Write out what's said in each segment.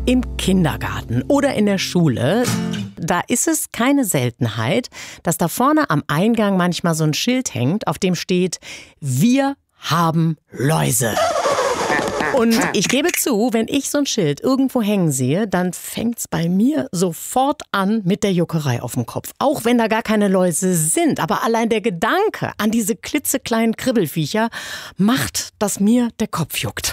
Im Kindergarten oder in der Schule, da ist es keine Seltenheit, dass da vorne am Eingang manchmal so ein Schild hängt, auf dem steht: Wir haben Läuse. Und ich gebe zu, wenn ich so ein Schild irgendwo hängen sehe, dann fängt's bei mir sofort an mit der Juckerei auf dem Kopf. Auch wenn da gar keine Läuse sind. Aber allein der Gedanke an diese klitzekleinen Kribbelviecher macht, dass mir der Kopf juckt.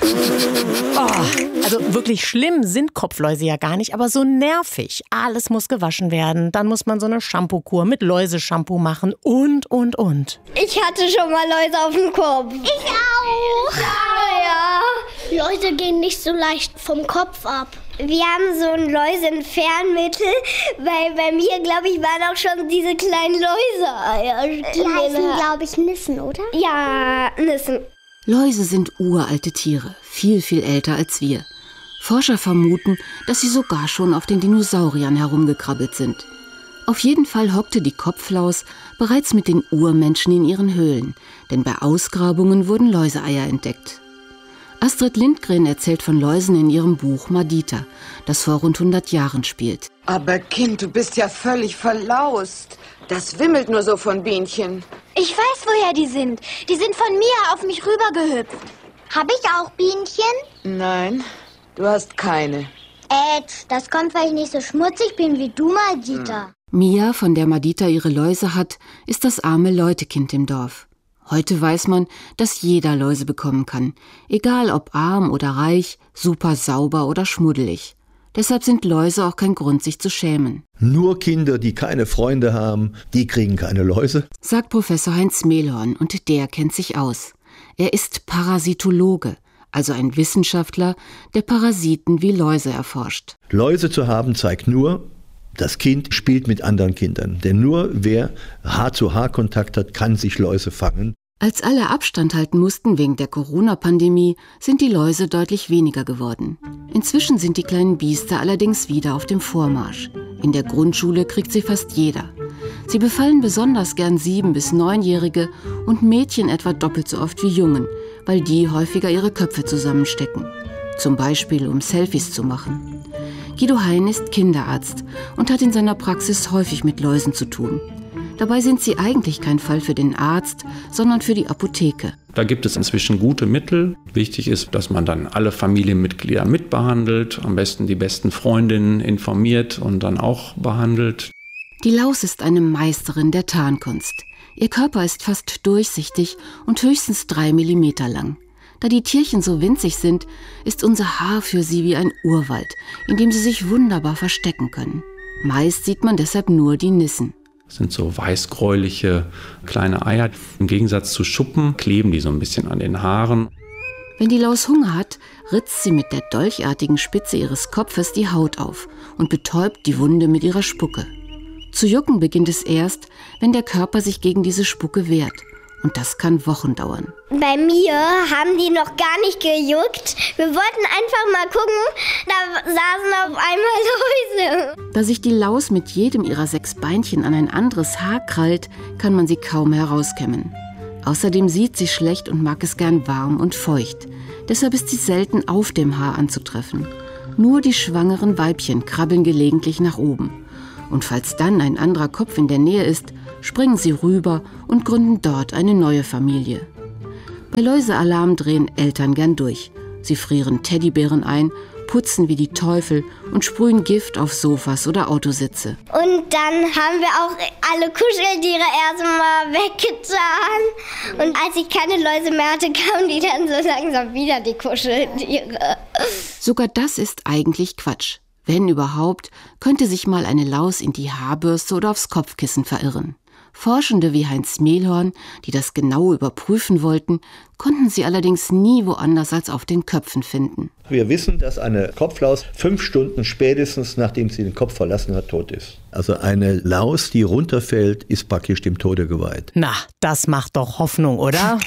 Oh, also wirklich schlimm sind Kopfläuse ja gar nicht, aber so nervig. Alles muss gewaschen werden. Dann muss man so eine Shampoo-Kur mit Läuseshampoo machen und. Ich hatte schon mal Läuse auf dem Kopf. Ich auch. Ja. Läuse gehen nicht so leicht vom Kopf ab. Wir haben so ein Läusenfernmittel, weil bei mir, glaube ich, waren auch schon diese kleinen Läuseeier. Die heißen, glaube ich, Nissen, oder? Ja, Nissen. Läuse sind uralte Tiere, viel, viel älter als wir. Forscher vermuten, dass sie sogar schon auf den Dinosauriern herumgekrabbelt sind. Auf jeden Fall hockte die Kopflaus bereits mit den Urmenschen in ihren Höhlen, denn bei Ausgrabungen wurden Läuseeier entdeckt. Astrid Lindgren erzählt von Läusen in ihrem Buch Mardita, das vor rund 100 Jahren spielt. Aber Kind, du bist ja völlig verlaust. Das wimmelt nur so von Bienchen. Ich weiß, woher die sind. Die sind von mir auf mich rübergehüpft. Hab ich auch Bienchen? Nein, du hast keine. Das kommt, weil ich nicht so schmutzig bin wie du, Mardita. Mia, von der Mardita ihre Läuse hat, ist das arme Leutekind im Dorf. Heute weiß man, dass jeder Läuse bekommen kann, egal ob arm oder reich, super sauber oder schmuddelig. Deshalb sind Läuse auch kein Grund, sich zu schämen. Nur Kinder, die keine Freunde haben, die kriegen keine Läuse, sagt Professor Heinz Mehlhorn, und der kennt sich aus. Er ist Parasitologe, also ein Wissenschaftler, der Parasiten wie Läuse erforscht. Läuse zu haben zeigt nur, das Kind spielt mit anderen Kindern. Denn nur wer Haar-zu-Haar-Kontakt hat, kann sich Läuse fangen. Als alle Abstand halten mussten wegen der Corona-Pandemie, sind die Läuse deutlich weniger geworden. Inzwischen sind die kleinen Biester allerdings wieder auf dem Vormarsch. In der Grundschule kriegt sie fast jeder. Sie befallen besonders gern 7- bis 9-Jährige und Mädchen etwa doppelt so oft wie Jungen, weil die häufiger ihre Köpfe zusammenstecken. Zum Beispiel, um Selfies zu machen. Guido Hein ist Kinderarzt und hat in seiner Praxis häufig mit Läusen zu tun. Dabei sind sie eigentlich kein Fall für den Arzt, sondern für die Apotheke. Da gibt es inzwischen gute Mittel. Wichtig ist, dass man dann alle Familienmitglieder mitbehandelt, am besten die besten Freundinnen informiert und dann auch behandelt. Die Laus ist eine Meisterin der Tarnkunst. Ihr Körper ist fast durchsichtig und höchstens 3 Millimeter lang. Da die Tierchen so winzig sind, ist unser Haar für sie wie ein Urwald, in dem sie sich wunderbar verstecken können. Meist sieht man deshalb nur die Nissen. Das sind so weißgräuliche kleine Eier. Im Gegensatz zu Schuppen kleben die so ein bisschen an den Haaren. Wenn die Laus Hunger hat, ritzt sie mit der dolchartigen Spitze ihres Kopfes die Haut auf und betäubt die Wunde mit ihrer Spucke. Zu jucken beginnt es erst, wenn der Körper sich gegen diese Spucke wehrt. Und das kann Wochen dauern. Bei mir haben die noch gar nicht gejuckt. Wir wollten einfach mal gucken, da saßen auf einmal Läuse. Da sich die Laus mit jedem ihrer 6 Beinchen an ein anderes Haar krallt, kann man sie kaum herauskämmen. Außerdem sieht sie schlecht und mag es gern warm und feucht. Deshalb ist sie selten auf dem Haar anzutreffen. Nur die schwangeren Weibchen krabbeln gelegentlich nach oben. Und falls dann ein anderer Kopf in der Nähe ist, springen sie rüber und gründen dort eine neue Familie. Bei Läusealarm drehen Eltern gern durch. Sie frieren Teddybären ein, putzen wie die Teufel und sprühen Gift auf Sofas oder Autositze. Und dann haben wir auch alle Kuscheltiere erstmal weggetan. Und als ich keine Läuse mehr hatte, kamen die dann so langsam wieder, die Kuscheltiere. Sogar das ist eigentlich Quatsch. Wenn überhaupt, könnte sich mal eine Laus in die Haarbürste oder aufs Kopfkissen verirren. Forschende wie Heinz Mehlhorn, die das genau überprüfen wollten, konnten sie allerdings nie woanders als auf den Köpfen finden. Wir wissen, dass eine Kopflaus 5 Stunden spätestens, nachdem sie den Kopf verlassen hat, tot ist. Also eine Laus, die runterfällt, ist praktisch dem Tode geweiht. Na, das macht doch Hoffnung, oder?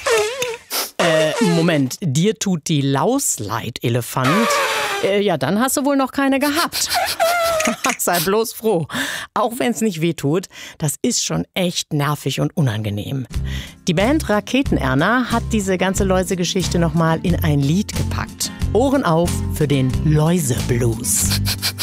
Moment, dir tut die Laus leid, Elefant? Ja, dann hast du wohl noch keine gehabt. Sei bloß froh. Auch wenn es nicht wehtut, das ist schon echt nervig und unangenehm. Die Band Raketen Erna hat diese ganze Läusegeschichte nochmal in ein Lied gepackt. Ohren auf für den Läuseblues.